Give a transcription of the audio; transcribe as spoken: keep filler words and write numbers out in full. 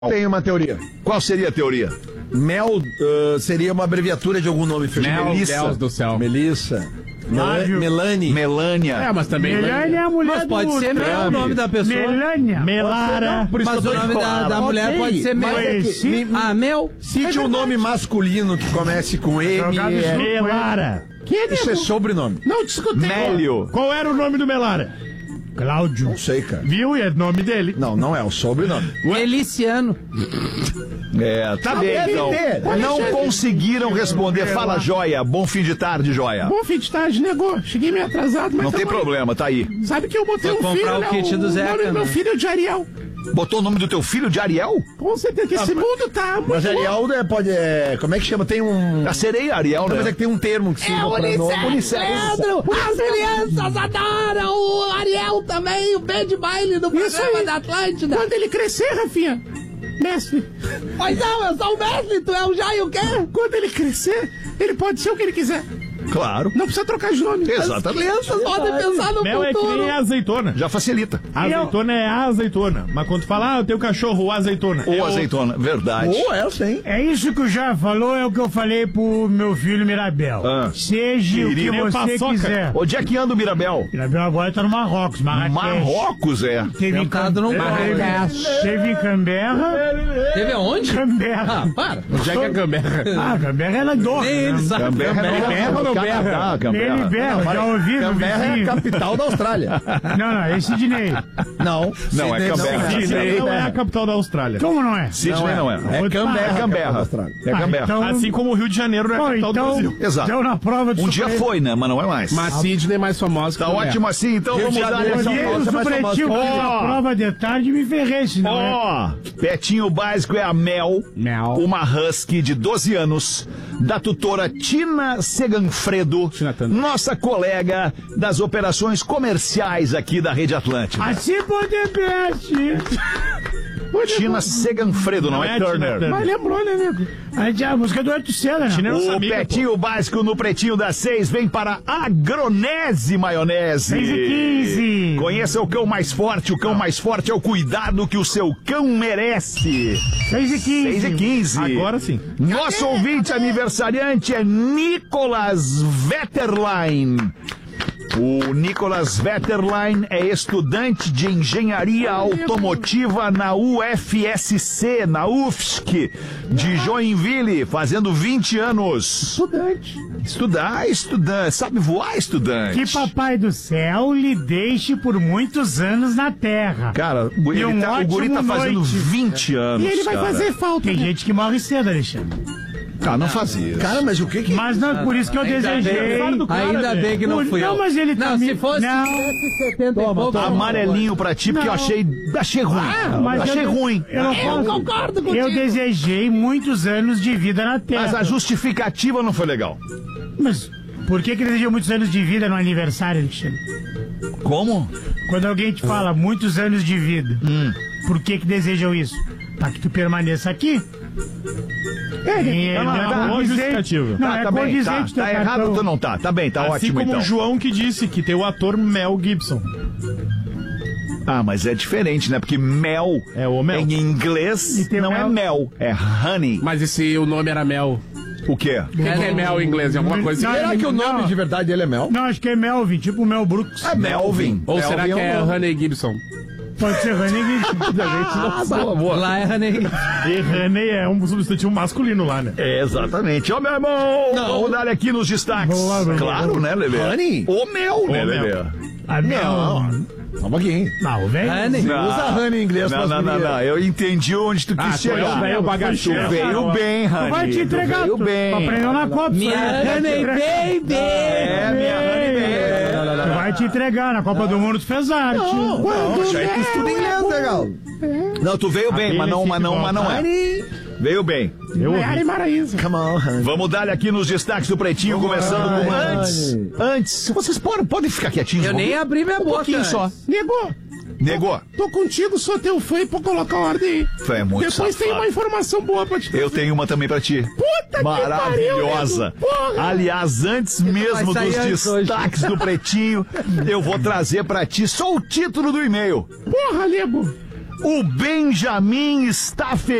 Tem uma teoria. Qual seria a teoria? Mel uh, seria uma abreviatura de algum nome. Mel, Melissa. Deus do céu. Melissa. Mel Melanie. Melânia. É, mas também... Melania é a mulher Mas pode do ser Mel Trump. o nome da pessoa. Melania. Melara. Por isso Mas que eu o tô nome da, enrolado. da mulher Ok, pode ser Mel. mas é que- Sim. me- Ah, Mel? Cite um nome masculino que comece com M. Jogado é- junto. Melara. Isso é sobrenome. Não discutei. Mélio. Qual era o nome do Melara? Cláudio. Não sei, cara. Viu? E é nome dele. Não, não é o sobrenome. Feliciano. É, tá bem, deve então. ter. Não conseguiram responder. Fala, Joia. Bom fim de tarde, Joia. Bom fim de tarde, negou. Cheguei meio atrasado, mas Não tem tamo aí. problema, tá aí. Sabe que eu botei Vou um comprar filho, o né? kit do Zeca, nome do meu né? filho é de Ariel. Botou o nome do teu filho de Ariel? Com certeza que esse mundo tá muito Mas louco. Ariel é, pode. É, como é que chama? Tem um. A sereia Ariel, Mas é né? que tem um termo que se usa pra nome. Unicef. As crianças adoram o Ariel também, o pé de baile do Isso programa aí. da Atlântida. Quando ele crescer, Rafinha, mestre, Mas não, eu sou o mestre, tu é o Jair o quê? quando ele crescer, ele pode ser o que ele quiser. Claro. Não precisa trocar de nome. Exatamente. Crianças podem pensar no Mel é que futuro. nem a azeitona. Já facilita. A azeitona é a azeitona. Mas quando tu fala, ah, eu tenho cachorro, o azeitona. Ou é azeitona. Verdade. Ou é, sim. É isso que o já falou, é o que eu falei pro meu filho Mirabel. Ah. Seja o que Querido, você paçoca. quiser. Onde é que anda o Mirabel? Mirabel agora tá no Marrocos, Marrakech. Marrocos, é. Teve em, Sentado num teve, Marrakech. teve em Canberra. Teve aonde? Canberra. Ah, para. Onde é que é Gamberra? Ah, Canberra é na Doha. Nem ele né? sabe. Canberra, Canberra ou não berra? Canadá, Canberra. Ele berra, já ouvi do Canberra é a vizinho. capital da Austrália. Não, não, é Sidney. Não. Não, é Sydney Canberra. não Sydney não é a capital da Austrália. Como não é? Sydney não é. É Canberra. É Canberra. da Austrália. É Ah, Canberra. então- Assim como o Rio de Janeiro não é a Bom, capital do então, Brasil. Exato. então na prova do Um dia Supremo- foi, né? Mas não é mais. Mas Sidney é mais famosa que Tá o ótimo assim, então Rio vamos de dar Janeiro, essa São Olhei Paulo, o é mais supletivo que famoso. fiz a prova de tarde e me ferrei, senão é... Ó, petinho básico é a Mel, Mel. uma husky de doze anos, da tutora Tina Seganfredo, Tina Tanto. nossa colega das operações comerciais aqui da Rede Atlântica. Assim pode best. Tina Seganfredo, não, Não é, é Tina Turner. Turner. Mas lembrou, né, nego? A, gente, a música do Arthur Senna, né? Tina- O sabia, petinho básico no pretinho das seis vem para Agronese Maionese. seis e quinze. Conheça o cão mais forte. O cão mais forte é o cuidado que o seu cão merece. seis e quinze. seis e quinze. Agora sim. Nosso ouvinte aniversariante é Nicolas Vetterlein. O Nicolas Vetterlein é estudante de engenharia automotiva na U F S C, na U F S C, de Joinville, fazendo vinte anos. Estudante. Estudar, estudante. Sabe voar, estudante? Que papai do céu lhe deixe por muitos anos na terra. Cara, o, ele um tá- o guri tá ótimo fazendo noite. vinte anos. E ele vai cara. fazer falta. Tem gente que morre cedo, Alexandre. Ah, não faz isso. Cara, mas o que que... Mas não, por isso que eu desejei. Ainda bem que não Por- fui eu. Não, mas ele tá Não, me- se fosse Não. setenta e pouco. Amarelinho pra ti, porque eu Não. achei, achei ruim. Mas achei eu, ruim. Eu, não Eu posso- concordo contigo. Eu desejei muitos anos de vida na Terra. Mas a justificativa não foi legal. Mas por que que desejou muitos anos de vida no aniversário, Alexandre? Como? Quando alguém te fala muitos anos de vida, Hum. por que que desejam isso? Pra que tu permaneça aqui? É, Não, não, é tá. Boa justificativa. Não, tá, é tá bem, tá, condizente teu tá errado cartão. tu não tá. Tá bem, tá Assim ótimo como então. o João que disse que tem o ator Mel Gibson. Ah, mas é diferente, né? Porque mel, É o mel. em inglês E tem não mel. é mel, é honey. Mas e se o nome era Mel? O quê? O que, que é Mel em inglês? É alguma coisa Não, assim? Será que o nome Não. de verdade dele é Mel? Não, acho que é Melvin, tipo o Mel Brooks. É Melvin. Ou será Melvin que é é o nome. Honey Gibson? Pode ser Honey. Ah, boa, boa. Lá é Honey. E Honey é um substantivo masculino lá, né? É, exatamente. Ô, meu irmão, vamos dar aqui nos destaques. Boa, boa, Claro, boa. né, Lelê? Honey? O mel, né, O mel. Lelê? Ah, não. Só um pouquinho. Não, velho. Honey. Não. Usa honey em inglês Não, pras não, não, gurias. não. Eu entendi onde tu quis Ah, tu é chegar. o velho bagaceiro. Tu veio bem, Tu Honey. vai te entregar. Tu veio Tu bem. aprendeu na Copa. Minha isso aí. Honey Baby. É, minha Honey. Tu vai te entregar. Na Copa do Mundo tu fez arte. Não, já é que estuda inglês, legal. Não, tu veio bem, mas não, mas não, mas não é. Veio bem. Eu ouvi. Maiara e Maraísa. Come on, honey. Vamos dar aqui nos destaques do Pretinho, começando com Ai, antes. honey. Antes, vocês podem, podem ficar quietinhos. Eu um nem pouquinho? abri minha Um boca. pouquinho só. Negou. Negou. Tô contigo, sou teu fã e pra colocar ordem aí. Foi é muito Depois tem safado. uma informação boa pra te Eu tenho uma também pra ti. Puta que Maravilhosa. pariu, nego. Porra. Aliás, antes mesmo vai dos sair antes hoje. destaques do Pretinho, eu vou trazer pra ti só o título do e-mail. Porra, nego. O Benjamin está feliz.